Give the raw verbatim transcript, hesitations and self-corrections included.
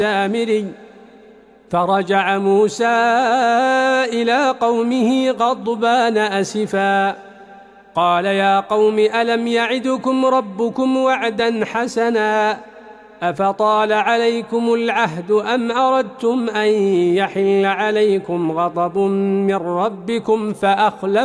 سامري فرجع موسى إلى قومه غضبان أسفا قال يا قوم ألم يعدكم ربكم وعدا حسنا أفطال عليكم العهد أم أردتم أن يحل عليكم غضب من ربكم فأخلفتم